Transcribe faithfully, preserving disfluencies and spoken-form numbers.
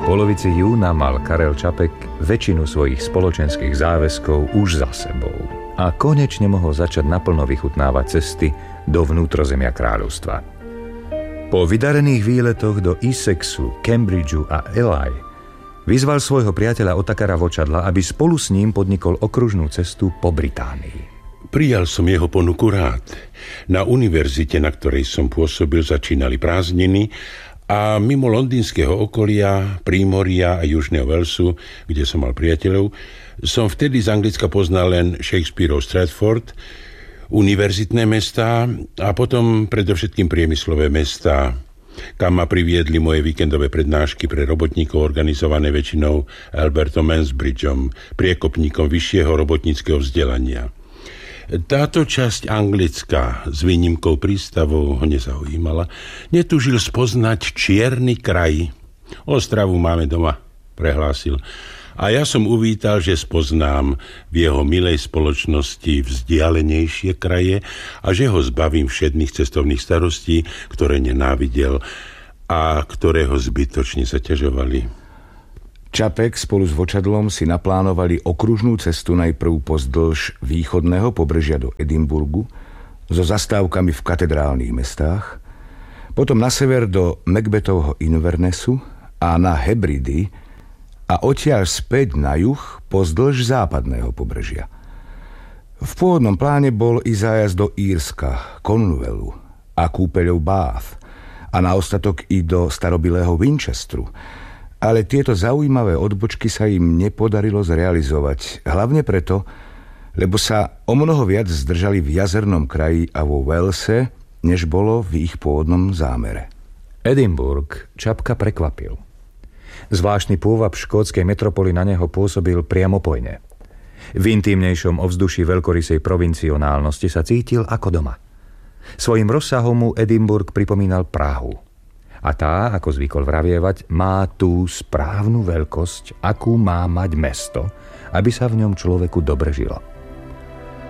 polovici júna mal Karel Čapek väčšinu svojich spoločenských záväzkov už za sebou a konečne mohol začať naplno vychutnávať cesty do vnútrozemia kráľovstva. Po vydarených výletoch do Essexu, Cambridgeu a Ely vyzval svojho priateľa Otakara Vočadla, aby spolu s ním podnikol okružnú cestu po Británii. Prijal som jeho ponuku rád. Na univerzite, na ktorej som pôsobil, začínali prázdniny a mimo londýnskeho okolia, Prímoria a Južného Walesu, kde som mal priateľov, som vtedy z Anglicka poznal len Shakespeareov Stratford, univerzitné mestá a potom predovšetkým priemyslové mestá, kam ma priviedli moje víkendové prednášky pre robotníkov organizované väčšinou Albertom Mansbridgeom, priekopníkom vyššieho robotníckeho vzdelania. Táto časť Anglicka s výnimkou prístavov ho nezaujímala. Netúžil spoznať čierny kraj. Ostravu máme doma, prehlásil. A ja som uvítal, že spoznám v jeho milej spoločnosti vzdialenejšie kraje a že ho zbavím všedných cestovných starostí, ktoré nenávidel a ktoré ho zbytočne zaťažovali. Čapek spolu s Vočadlom si naplánovali okružnú cestu najprv pozdĺž východného pobrežia do Edinburgu so zastávkami v katedrálnych mestách, potom na sever do Macbethovho Invernessu a na Hebridy a odtiaľ späť na juh pozdĺž západného pobrežia. V pôvodnom pláne bol i zájazd do Írska, Cornwallu a kúpeľov Bath a na ostatok i do starobilého Winchesteru, ale tieto zaujímavé odbočky sa im nepodarilo zrealizovať, hlavne preto, lebo sa o mnoho viac zdržali v jazernom kraji a vo Walese, než bolo v ich pôvodnom zámere. Edinburgh Čapka prekvapil. Zvláštny pôvab škótskej metropoly na neho pôsobil priamopojne. V intímnejšom ovzduší veľkorysej provincionálnosti sa cítil ako doma. Svojím rozsahom mu Edinburgh pripomínal Prahu. A tá, ako zvykol vravievať, má tú správnu veľkosť, akú má mať mesto, aby sa v ňom človeku dobre žilo.